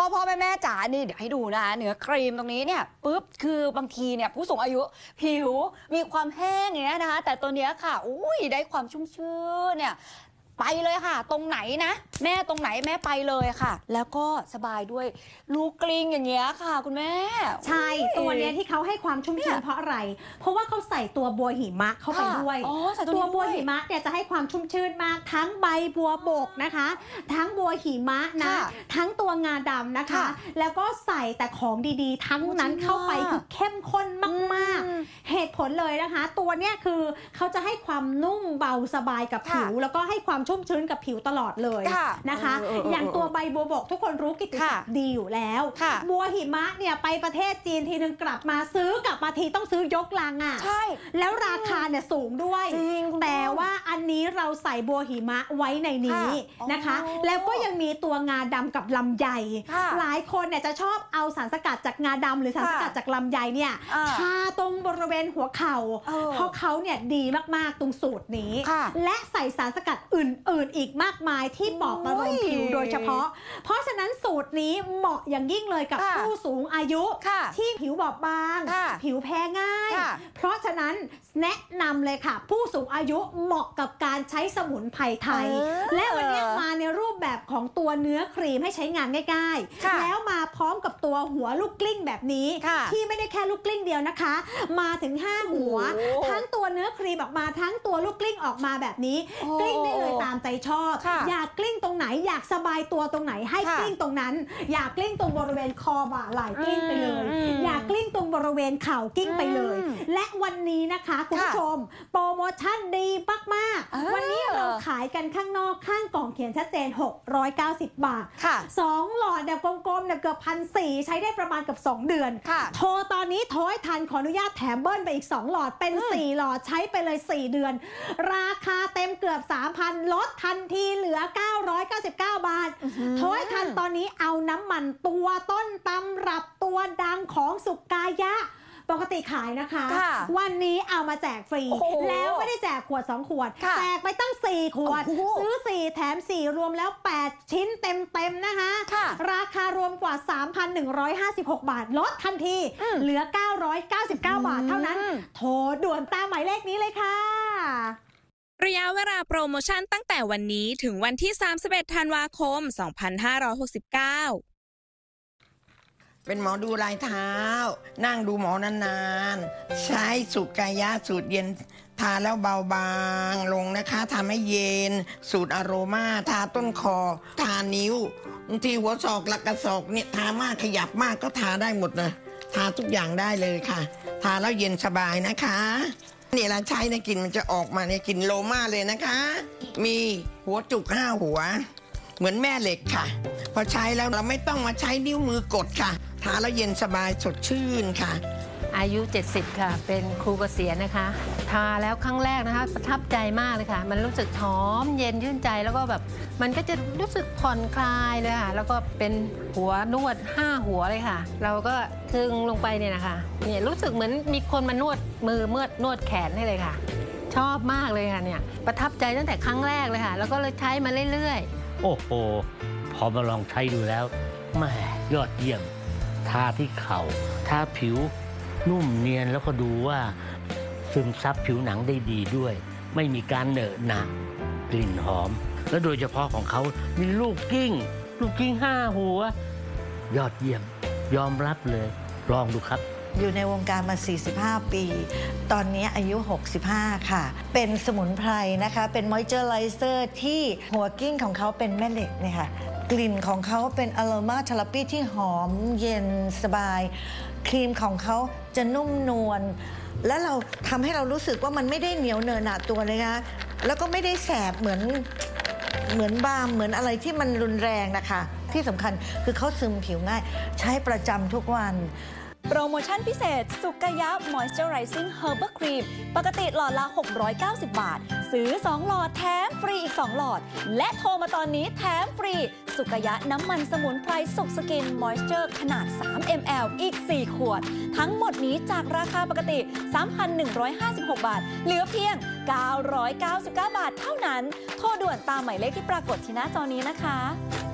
พ่อแม่จ๋านี่เดี๋ยวให้ดูนะเนื้อครีมตรงนี้เนี่ยปุ๊บคือบางทีเนี่ยผู้สูงอายุผิวมีความแห้งอย่างเงี้ยนะคะแต่ตัวเนี้ยค่ะอุ้ยได้ความชุ่มชื้นเนี่ยไปเลยค่ะตรงไหนนะแม่ตรงไหนแม่ไปเลยค่ะแล้วก็สบายด้วยลูกกลิ้งอย่างเงี้ยค่ะคุณแม่ใช่ตัวเนี้ยที่เขาให้ความชุ่มชื้นเพราะอะไรเพราะว่าเขาใส่ตัวบัวหิมะเข้าไปด้วยตัวบัวหิมะเนี่ยจะให้ความชุ่มชื้นมากทั้งใบบัวบกนะคะทั้งบัวหิมะนะทั้งตัวงาดำนะคะแล้วก็ใส่แต่ของดีๆทั้งนั้นเข้าไปคือเข้มข้นมากๆเหตุผลเลยนะคะตัวเนี้ยคือเขาจะให้ความนุ่มเบาสบายกับผิวแล้วก็ให้ความชุ่มชื้นกับผิวตลอดเลยนะคะอย่างตัวใบบัวบกทุกคนรู้กิตติศัพท์ดีอยู่แล้วบัวหิมะเนี่ยไปประเทศจีนทีนึงกลับมาซื้อกลับมาทีต้องซื้อยกลังอ่ะใช่แล้วราคาเนี่ยสูงด้วยแต่ว่าอันนี้เราใส่บัวหิมะไว้ในนี้นะคะแล้วก็ยังมีตัวงาดำกับลำไยหลายคนเนี่ยจะชอบเอาสารสกัดจากงาดำหรือสารสกัดจากลำไยเนี่ยทาตรงบริเวณหัวเข่าเพราะเขาเนี่ยดีมากๆตรงสูตรนี้และใส่สารสกัดอื่นอีกมากมายที่ปลอบประโลมผิวโดยเฉพาะเพราะฉะนั้นสูตรนี้เหมาะอย่างยิ่งเลยกับผู้สูงอายุที่ผิวบอบบางผิวแพ้ง่ายเพราะฉะนั้นแนะนำเลยค่ะผู้สูงอายุเหมาะกับการใช้สมุนไพรไทยและวันนี้มาในรูปแบบของตัวเนื้อครีมให้ใช้งานง่ายๆแล้วมาพร้อมกับตัวหัวลูกกลิ้งแบบนี้ที่ไม่ได้แค่ลูกกลิ้งเดียวนะคะมาถึง5หัวทั้งตัวเนื้อครีมออกมาทั้งตัวลูกกลิ้งออกมาแบบนี้กลิ้งได้เลยตามใจชอบอยากกลิ้งตรงไหนอยากสบายตัวตรงไหนให้กลิ้งตรงนั้นอยากกลิ้งตรงบริเวณคอบ่าไหล่กลิ้งไปเลยอยากกลิ้งตรงบริเวณเข่ากลิ้งไปเลยและวันนี้นะคะคุณผู้ชมโปรโมชั่นดีมากๆวันนี้เราขายกันข้างนอกข้างกล่องเขียนชัดเจน690 บาท2หลอดแบบกลมๆเนี่ยเกือบ1,400ใช้ได้ประมาณกับ2 เดือนโทรตอนนี้โทรให้ทันขออนุญาตแถมเบิ้ลไปอีก2หลอดเป็น4หลอดใช้ไปเลย4 เดือนราคาเต็มเกือบ 3,000 ลดทันทีเหลือ999 บาทโทรให้ทันตอนนี้เอาน้ำมันตัวต้นตำรับตัวดังของสุกายะปกติขายนะคะวันนี้เอามาแจกฟรีแล้วไม่ได้แจกขวด2 ขวดแจกไปตั้ง4 ขวดซื้อ4แถม4รวมแล้ว8ชิ้นเต็มนะคะราคารวมกว่า 3,156 บาทลดทันทีเหลือ999 บาทเท่านั้นโทรด่วนตามหมายเลขนี้เลยค่ะระยะเวลาโปรโมชั่นตั้งแต่วันนี้ถึงวันที่31 ธันวาคม 2569 เป็นหมอดูลายเท้านั่งดูหมอนานๆใช้สูตรกายะสูตรเย็นทาแล้วเบาบางลงนะคะทำให้เย็นสูตรอโรมาทาต้นคอทานิ้วบางทีหัวศอกหลักกระศอกเนี่ยทามากขยับมากก็ทาได้หมดเลยทาทุกอย่างได้เลยค่ะทาแล้วเย็นสบายนะคะนี่เราใช้ในกลิ่นมันจะออกมาในกลิ่นโรมาเลยนะคะมีหัวจุก5 หัวเหมือนแม่เหล็กค่ะพอใช้แล้วเราไม่ต้องมาใช้นิ้วมือกดค่ะทาแล้วเย็นสบายสดชื่นค่ะอายุ70ค่ะเป็นครูเกษียณนะคะทาแล้วครั้งแรกนะคะประทับใจมากเลยค่ะมันรู้สึกหอมเย็นชื่นใจแล้วก็แบบมันก็จะรู้สึกผ่อนคลายเลยค่ะแล้วก็เป็นหัวนวด5 หัวเลยค่ะเราก็ทึงลงไปเนี่ยนะคะเนี่ยรู้สึกเหมือนมีคนมานวดมือนวดแขนให้เลยค่ะชอบมากเลยค่ะเนี่ยประทับใจตั้งแต่ครั้งแรกเลยค่ะแล้วก็เลยใช้มาเรื่อยๆโอ้โหพอมาลองใช้ดูแล้วแม่ยอดเยี่ยมทาที่เข่าทาผิวนุ่มเนียนแล้วก็ดูว่าซึมซับผิวหนังได้ดีด้วยไม่มีการเหนอะหนะกลิ่นหอมและโดยเฉพาะของเขามีลูกกิ้ง5 หัวยอดเยี่ยมยอมรับเลยลองดูครับอยู่ในวงการมา45 ปีตอนนี้อายุ 65 ค่ะเป็นสมุนไพรนะคะเป็นมอยเจอร์ไลเซอร์ที่หัวกิ้งของเขาเป็นแม่เหล็กเนี่ยค่ะกลิ่นของเขาเป็นอโรมาเทอราปีที่หอมเย็นสบายครีมของเขาจะนุ่มนวลและเราทำให้เรารู้สึกว่ามันไม่ได้เหนียวเนอะหนะตัวเลยนะแล้วก็ไม่ได้แสบเหมือนบาล์มเหมือนอะไรที่มันรุนแรงนะคะที่สำคัญคือเขาซึมผิวง่ายใช้ประจำทุกวันโปรโมชั่นพิเศษสุกายะ Moisturizing Herbal Cream ปกติหลอดละ690 บาทซื้อ2 หลอดแถมฟรีอีก2 หลอดและโทรมาตอนนี้แถมฟรีสุกายะน้ำมันสมุนไพรสุกสกิน Moisture ขนาด3 ml อีก4 ขวดทั้งหมดนี้จากราคาปกติ 3,156 บาทเหลือเพียง999 บาทเท่านั้นโทรด่วนตามหมายเลขที่ปรากฏที่หน้าจอนี้นะคะ